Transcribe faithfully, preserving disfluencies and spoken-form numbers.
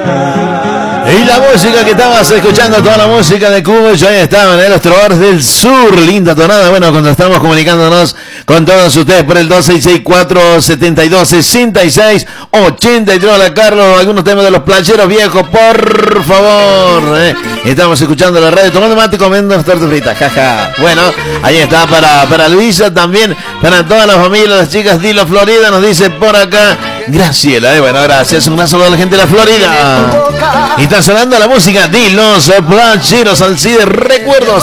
Y la música que estabas escuchando, toda la música de Cuba, ya estaban en los trovadores del sur, linda tonada. Bueno, cuando estamos comunicándonos con todos ustedes por el dos seis seis cuatro siete dos seis seis ocho tres. Hola Carlos, algunos temas de los playeros viejos, por favor. ¿eh? Estamos escuchando la radio, tomando mate, comiendo las tortas fritas, jaja. Bueno, ahí está para, para Luisa también, para toda la familia, las chicas Dilo Florida, nos dice por acá Graciela. Eh, bueno, gracias, un saludo a la gente de la Florida. Y está sonando la música de los playeros, así de recuerdos.